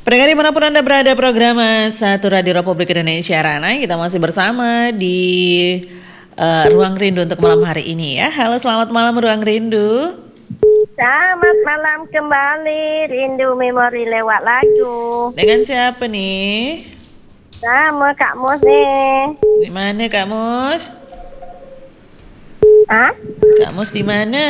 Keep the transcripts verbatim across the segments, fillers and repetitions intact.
Pendengar dimanapun Anda berada, program Satu Radio Republik Indonesia Ranai. Kita masih bersama di uh, Ruang Rindu untuk malam hari ini ya. Halo, selamat malam Ruang Rindu. Selamat malam kembali, Rindu Memori lewat lagu. Dengan siapa nih? Sama Kak Mus nih. Di mana Kak Mus? Hah? Kak Mus di mana?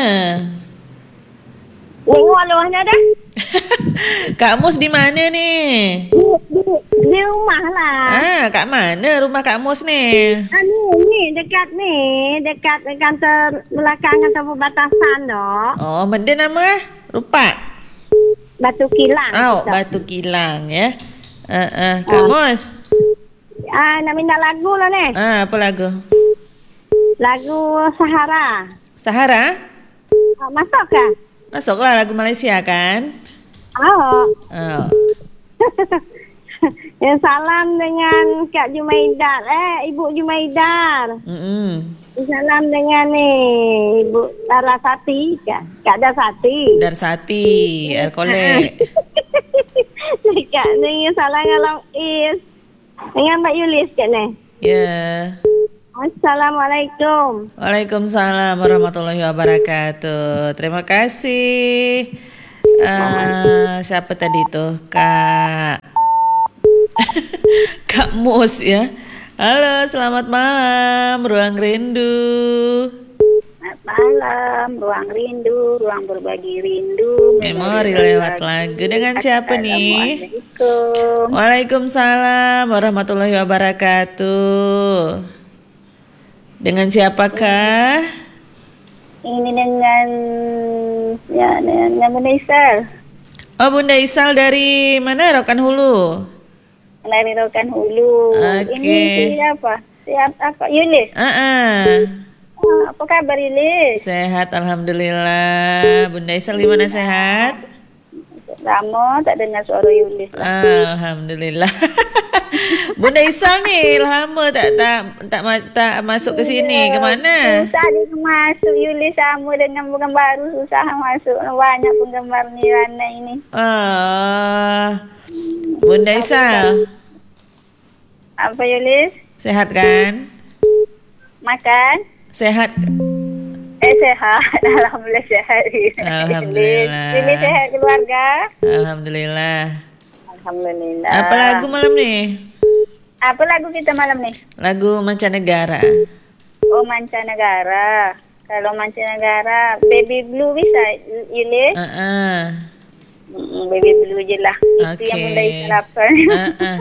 Nengok luahnya dah. Kak Mus di mana nih? Di, di, di rumah lah. Ah, Kak mana rumah Kak Mus nih? Ah, ni, ni dekat ni, dekat kantor belakang kantor perbatasan dok. Oh, benda nama? Rupa? Batu Kilang. Oh, dok. Batu Kilang ya. Ah, ah, Kak Ah. Mus. Ah, nak minta lagu lah ni. Ah, apa lagu? Lagu Sahara. Sahara? Ah, masuk kah? Masuklah lagu Malaysia kan? Oh. Oh. Yang salam dengan Kak Jumaidar. Eh, Ibu Jumaidar. Mm-mm. Salam dengan ni Ibu Darasati, Kak. Kak Darasati. Darsati, Erkolek. Kak ni salam dengan Is. Dengan Mbak Yulis kat ni. Ya. Assalamualaikum. Waalaikumsalam warahmatullahi wabarakatuh. Terima kasih. Uh, siapa tadi tuh? Kak Kak Mus ya. Halo, selamat malam Ruang Rindu. Selamat malam, Ruang Rindu, Ruang Berbagi Rindu. Memori lewat lagu. Dengan siapa nih? Assalamualaikum. Waalaikumsalam warahmatullahi wabarakatuh. Dengan siapakah? Ini dengan ya dengan Bunda Isal. Oh, Bunda Isal dari mana? Rokan Hulu. Dari Rokan Hulu. Oke. Ini siapa? Siapa apa? Yulis. Ah, ah. Ah, apa kabar Yulis? Sehat, alhamdulillah. Bunda Isal gimana, sehat? Lama tak dengar suara Yulis. Alhamdulillah. Bunda Isal ni lama tak tak tak, tak, tak masuk ke sini. Ke mana? Susah dia masuk Yulis sama dengan bukan baru susah masuk. Banyak penggemar ni Rana ini. Ah, Bunda Isal. Apa Yulis? Sehat kan? Makan? Sehat. Eh sehat. Alhamdulillah sehat. Alhamdulillah. Yulis sehat keluarga? Alhamdulillah. Alhamdulillah. Apa lagu malam ni? Apa lagu kita malam ni? Lagu mancanegara. Oh mancanegara. Kalau mancanegara, Baby Blue bisa Yulis? Ah, ah. Mm, Baby Blue je lah. Itu Okey. yang Bunda Isalapan. Ah, ah.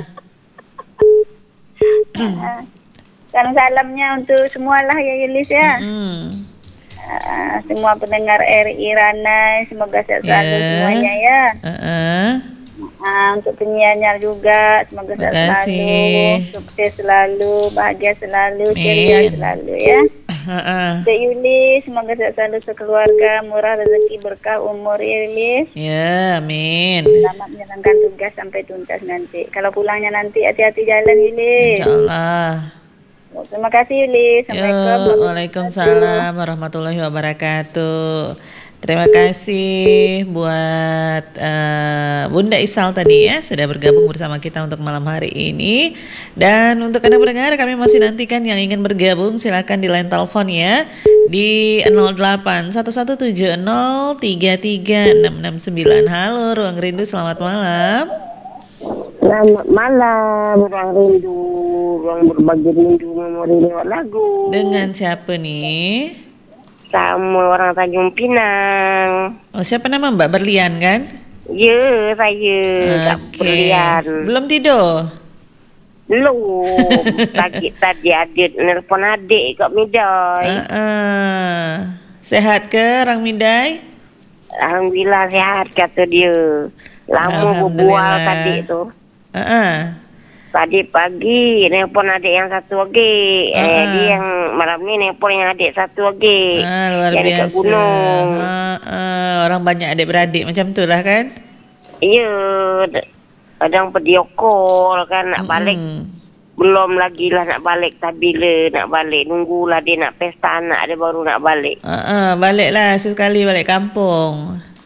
Salam salamnya untuk semualah ya Yulis ya. Hmm. Uh, semua pendengar R I Ranai semoga sehat selalu Ya. semuanya ya. Ah, ah. Uh, untuk penyiarnya juga semoga Terima sehat selalu, kasih. sukses selalu, bahagia selalu, Amin. ceria selalu ya. Ah, ah. Cik Yulis semoga sehat selalu sekeluarga, murah rezeki berkah umur ya Yulis. Ya, amin. Selamat menjalankan tugas sampai tuntas nanti. Kalau pulangnya nanti hati-hati jalan Yulis. InsyaAllah. Terima kasih Yulis. Ya, Assalamualaikum. Waalaikumsalam warahmatullahi wabarakatuh. Terima kasih buat uh, Bunda Isal tadi ya sudah bergabung bersama kita untuk malam hari ini. Dan untuk Anda pendengar, kami masih nantikan yang ingin bergabung silakan di line telepon ya di nol delapan satu satu tujuh nol tiga tiga enam enam sembilan. Halo Ruang Rindu, selamat malam. Selamat malam, Ruang Rindu, Ruang Berbagi Rindu, Memori lewat lagu. Dengan siapa nih? Sama orang Tanjung Pinang. Oh, siapa nama Mbak Berlian kan? Ya, saya Kak Oke. Berlian. Belum tidur? Belum. Pagi tadi adik nelpon adik kat Midai. Uh, uh. Sehat ke Rang Midai? Alhamdulillah sehat kata dia. Lama berbual tadi tu. Uh, uh. Tadi pagi nelpon adik yang satu lagi. Ah. Eh, dia yang malam ni nelpon yang adik satu lagi. Ah, luar yang dekat biasa. gunung. Uh, uh. Orang banyak adik-beradik macam tu lah kan? Ya, d- kadang video call kan nak balik. Mm-mm. Belum lagi lah nak balik. Tak bila nak balik. Nunggulah dia nak pesta anak dia baru nak balik. Uh, uh. Baliklah sesekali balik kampung.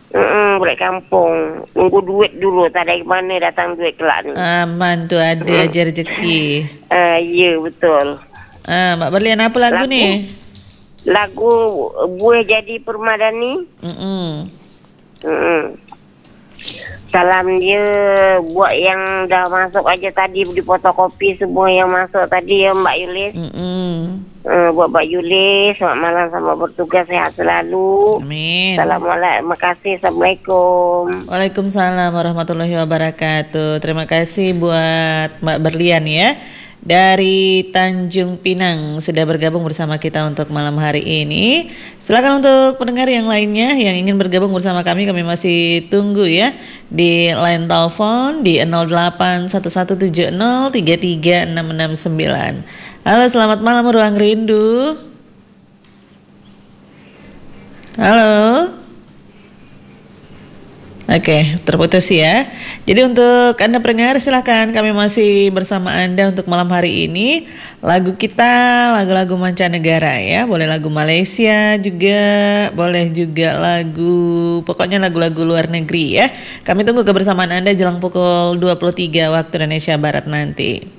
Mm, balik kampung. Nunggu duit dulu. Tak ada mana datang duit kelak ni. Aman tu ada Mm. aja rezeki. Uh, ya, betul. Ah, Mak Berlian apa lagu, Lagu? ni? Lagu Buih Jadi Permadani. Mm-mm. Mm. Salam dia buat yang dah masuk aja tadi di fotokopi semua yang masuk tadi ya Mbak Yulis. Mm-mm. Uh, buat Mbak Yulis, selamat malam, selamat bertugas, sehat selalu. Amin. Assalamualaikum, terima kasih, Assalamualaikum. Waalaikumsalam warahmatullahi wabarakatuh. Terima kasih buat Mbak Berlian ya. Dari Tanjung Pinang sudah bergabung bersama kita untuk malam hari ini. Silakan untuk pendengar yang lainnya yang ingin bergabung bersama kami, kami masih tunggu ya di line telepon di nol delapan satu satu tujuh nol tiga tiga enam enam sembilan. Halo, selamat malam Ruang Rindu. Halo. Oke, terputus ya. Jadi untuk Anda pendengar silakan, kami masih bersama Anda untuk malam hari ini. Lagu kita lagu-lagu mancanegara ya. Boleh lagu Malaysia juga, boleh juga lagu, pokoknya lagu-lagu luar negeri ya. Kami tunggu kebersamaan Anda jelang pukul dua puluh tiga waktu Indonesia Barat nanti.